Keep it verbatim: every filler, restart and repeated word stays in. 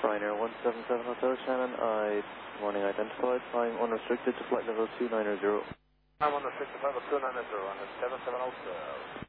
Ryanair one seven seven Hotel Shannon, I, morning identified, flying unrestricted to flight level two nine zero. I'm unrestricted, level two nine zero, and it's seven seven Hotel.